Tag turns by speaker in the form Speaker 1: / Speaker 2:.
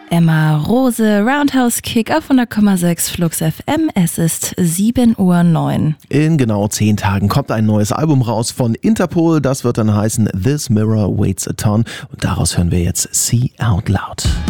Speaker 1: Emma Rose, Roundhouse Kick auf 100,6 Flux FM. Es ist 7:09 Uhr.
Speaker 2: In genau 10 Tagen kommt ein neues Album raus von Interpol. Das wird dann heißen This Mirror Weighs a Ton. Und daraus hören wir jetzt See Out Loud.